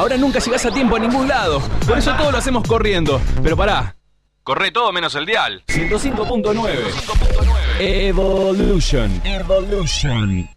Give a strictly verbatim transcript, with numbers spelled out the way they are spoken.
Ahora nunca llegás a tiempo a ningún lado. Por eso todo lo hacemos corriendo. Pero pará. Corre todo menos el dial. ciento cinco punto nueve. Evolution. Evolution.